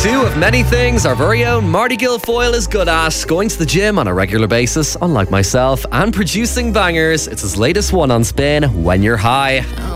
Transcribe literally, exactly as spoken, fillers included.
Two of many things our very own Marty Guilfoyle is good at: going to the gym on a regular basis, unlike myself, and producing bangers. It's his latest one on Spin, When You're High.